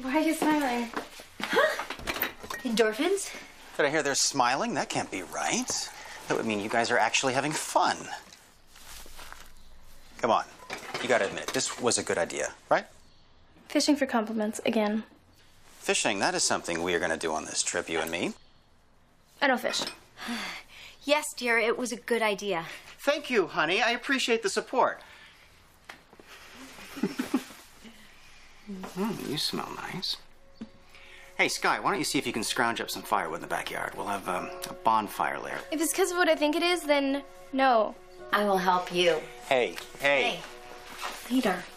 Why are you smiling? Huh? Endorphins? Did I hear they're smiling? That can't be right. That would mean you guys are actually having fun. Come on. You gotta admit, this was a good idea, right? Fishing for compliments, again. Fishing, that is something we are gonna do on this trip, you and me. I don't fish. Yes, dear, it was a good idea. Thank you, honey. I appreciate the support. You smell nice. Hey, Sky, why don't you see if you can scrounge up some firewood in the backyard? We'll have a bonfire later. If it's because of what I think it is, then no. I will help you. Hey. Leader.